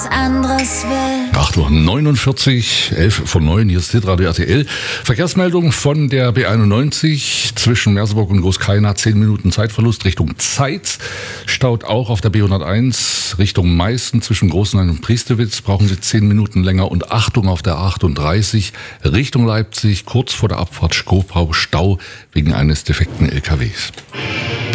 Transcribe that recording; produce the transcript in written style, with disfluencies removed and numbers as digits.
anderes will. 8:49 Uhr, 11 von 9, hier ist Hitradio RTL. Verkehrsmeldung von der B91 zwischen Merseburg und Großkeina, 10 Minuten Zeitverlust Richtung Zeitz. Staut auch auf der B101 Richtung Meißen zwischen Großenhain und Priestewitz. Brauchen Sie 10 Minuten länger. Und Achtung auf der 38 Richtung Leipzig, kurz vor der Abfahrt Skopau, Stau wegen eines defekten LKWs.